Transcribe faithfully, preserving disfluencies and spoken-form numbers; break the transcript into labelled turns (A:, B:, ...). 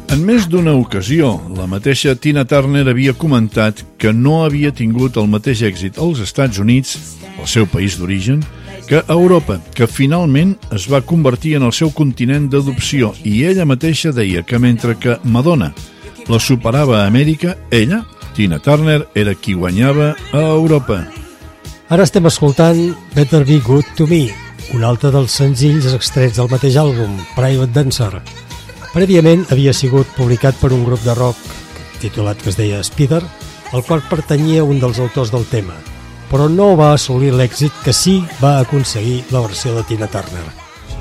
A: En més d'una ocasió, la mateixa Tina Turner havia comentat que no havia tingut el mateix èxit als Estats Units, el seu país d'origen, que a Europa, que finalment es va convertir en el seu continent d'adopció, i ella mateixa deia que mentre que Madonna la superava a Amèrica, ella, Tina Turner, era qui guanyava a Europa.
B: Ara estem escoltant Better Be Good To Me, un altre dels senzills extrets del mateix àlbum, Private Dancer. Prèviament havia sigut publicat per un grup de rock titulat que es deia Spider, al qual pertanyia un dels autors del tema, però no va assolir l'èxit que sí va aconseguir la versió de Tina Turner.